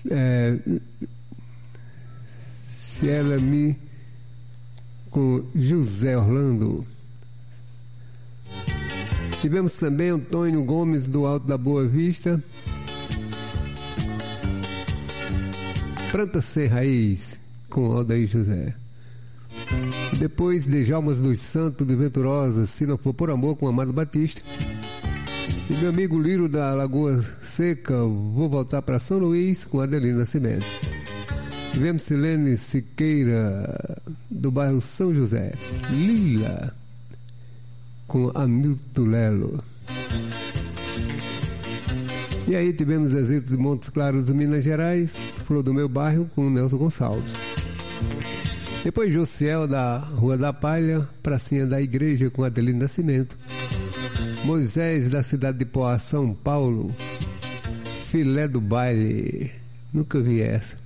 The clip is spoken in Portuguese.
Cielami com José Orlando. Tivemos também Antônio Gomes do Alto da Boa Vista. Planta Sem Raiz com Aldair José. Depois Djalmas dos Santos de Venturosa, Se Não For Por Amor com Amado Batista. E meu amigo Liro da Lagoa Seca, Vou Voltar para São Luís com Adelino Nascimento. Tivemos Silene Siqueira do bairro São José, Lila com Hamilton Lelo. E aí tivemos Exito de Montes Claros, Minas Gerais, Flor do Meu Bairro com Nelson Gonçalves. Depois Josiel da Rua da Palha, Pracinha da Igreja com Adelino Nascimento. Moisés da cidade de Poá, São Paulo, Filé do Baile. Nunca vi essa.